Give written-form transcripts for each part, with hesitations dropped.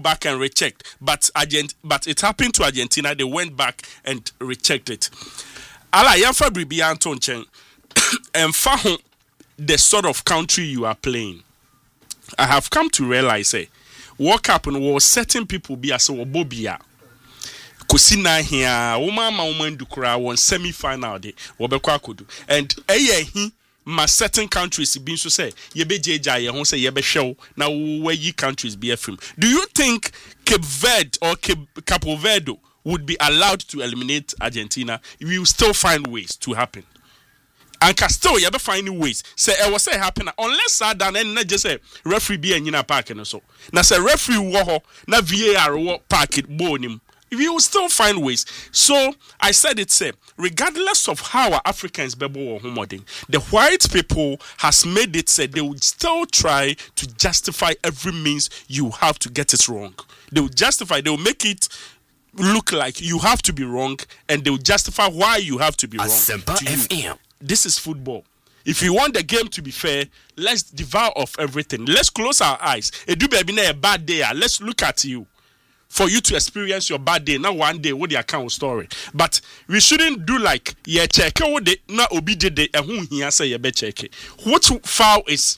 back and recheck. But it happened to Argentina. They went back and rechecked it. Ala Yanfa Bribi Anton Chen and found the sort of country you are playing. I have come to realize what happened was certain people be as a bobia. Kosina here, woman dukura won semi-final day. Wobekwa kodu. And he ma certain countries being so say yebe jeja ye hon say yebe show na where ye countries be from. Do you think Cape Verde or Capo Verde would be allowed to eliminate Argentina? We will still find ways to happen. And still you ever find ways. Say I was say happen unless I done and not just say referee be in park and so. Now say referee wo na VAR wo park it bonim. We will still find ways. So I said it say regardless of how our Africans bebo or homoding, the white people has made it say they would still try to justify every means you have to get it wrong. They will justify, they will make it look like you have to be wrong, and they will justify why you have to be wrong. To this is football. If you want the game to be fair, let's devour off everything. Let's close our eyes. It do be a bad day. Let's look at you. For you to experience your bad day, not one day with the account story. But we shouldn't do like check it, not obedient and whom he say you better check it. What foul is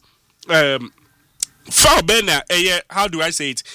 foul benna how do I say it?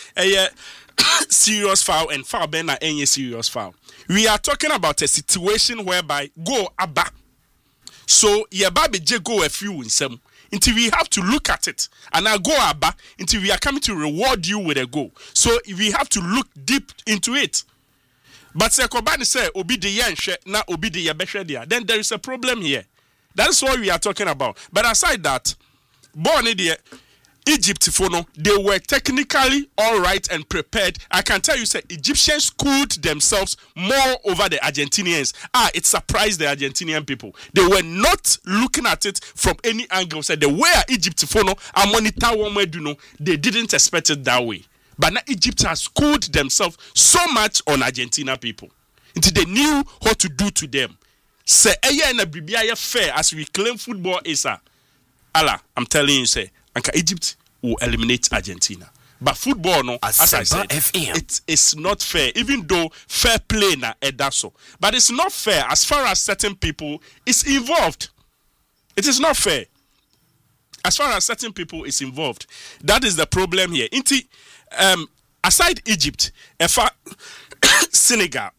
Serious foul and foul benna any serious foul. We are talking about a situation whereby go abba. So ye baby je go a few in some. Until we have to look at it and I go abba until we are coming to reward you with a goal. So we have to look deep into it. But Sekobani say obi de yanshe na obi de yabeshe dia. Then there is a problem here. That's what we are talking about. But aside that, born in Egypt they were technically all right and prepared. I can tell you, say Egyptians schooled themselves more over the Argentinians. It surprised the Argentinian people. They were not looking at it from any angle. Said the way Egypt monitor one they didn't expect it that way. But now Egypt has schooled themselves so much on Argentina people until they knew what to do to them. Say na bibia fair as we claim football is Allah, I'm telling you, say Anka Egypt will eliminate Argentina. But football, no, as I said, it is not fair, even though fair play na edaso. But it's not fair as far as certain people is involved. It is not fair. As far as certain people is involved. That is the problem here. Aside Egypt, Senegal,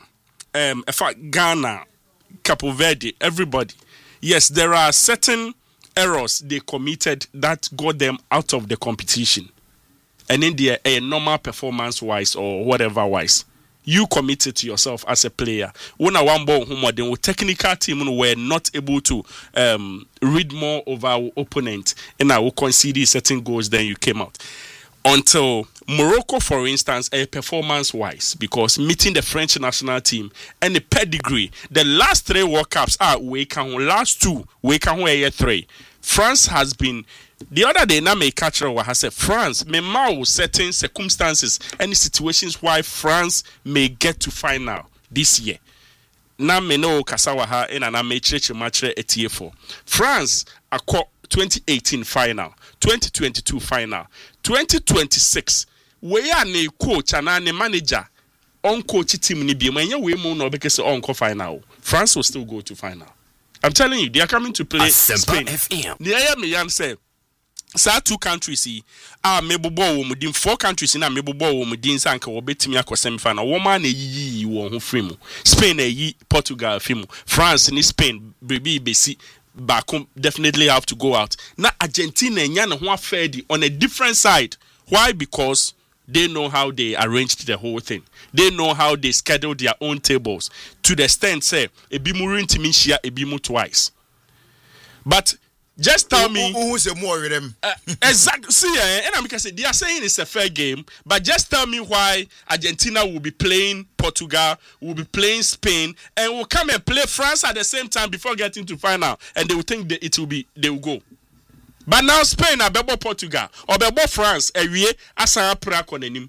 Ghana, Capo Verde, everybody. Yes, there are certain errors they committed that got them out of the competition. And in their normal performance wise or whatever wise, you committed to yourself as a player. When a one ball home, the technical team were not able to read more of our opponent and I will concede certain goals, then you came out. Until Morocco, for instance, performance wise, because meeting the French national team and the pedigree, the last 3 World Cups last 2 3. France has been the other day now may catch has said France may allow certain circumstances and situations why France may get to final this year. Now me know Kasawaha and I may church match for France 2018 final, 2022 final, 2026. We are a coach and a manager on coach team ni be when we no because on final. France will still go to final. I'm telling you, they are coming to play Spain. The Yan say, "Sa 2 countries mebobo within 4 countries na mebobo within sanka obetimi akọ semi-final. Woman yi wo ho free Spain yi Portugal free France ni Spain baby besi back definitely have to go out. Now Argentina nya na ho afedi on a different side. Why? Because they know how they arranged the whole thing. They know how they schedule their own tables to the extent say ebimu rintimishia ebimu twice. But just tell me who's more with them. Exactly. See, and I'm say they are saying it's a fair game, but just tell me why Argentina will be playing Portugal, will be playing Spain, and will come and play France at the same time before getting to final, and they will think that they will go. But now Spain are bebo Portugal or bebo France asa pra konenim.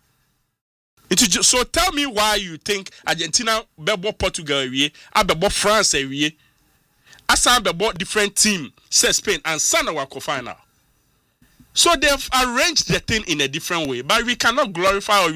So tell me why you think Argentina bebo Portugal bebo France asa bebo different team say Spain and Sana wako final. So they've arranged the thing in a different way, but we cannot glorify or